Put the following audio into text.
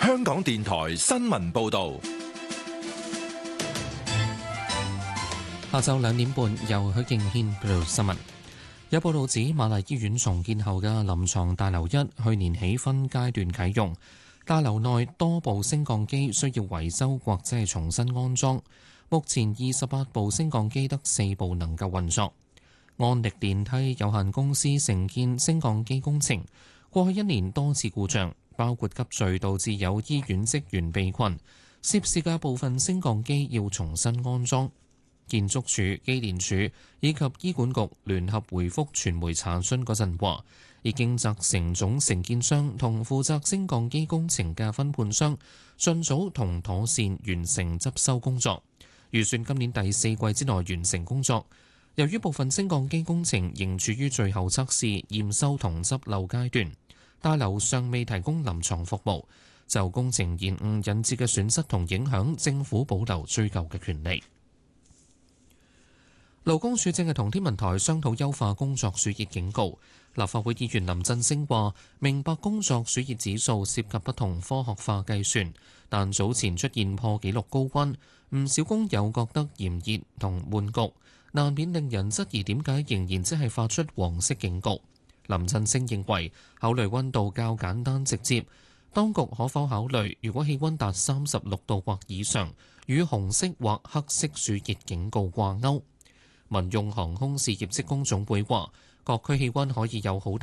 香港電台新聞報道。 下晝2點半，由許敬軒報道新聞。有報道指，瑪麗醫院重建後嘅臨床大樓1去年起分階段啟用，大樓內多部升降機需要維修或者係重新安裝。目前28部升降機得4部能夠運作。安力電梯有限公司承建升降機工程，過去1年多次故障，包括急墜導致有醫院職員被困，涉事嘅部分升降機要重新安裝。建築署、機電署以及醫管局聯合回覆傳媒查詢嗰陣話，已經責成總承建商同負責升降機工程嘅分判商，盡早同妥善完成執修工作，預算今年第4季之內完成工作。由於部分升降機工程仍處於最後測試、驗收同執漏階段，大樓尚未提供臨床服務，就工程延誤引致嘅損失同影響，政府保留追究嘅權利。勞工處正係同天文台商討優化工作暑熱警告。立法會議員林振昇話：明白工作暑熱指數涉及不同科學化計算，但早前出現破紀錄高溫，唔少工友覺得炎熱同悶焗，難免令人質疑點解仍然只係發出黃色警告。林振昇認為考慮溫度較簡單直接，當局可否考慮如果氣溫達36度或以上，與紅色或黑色暑熱警告掛鈎。民用航空事業職工總會話，各區氣溫可以有好大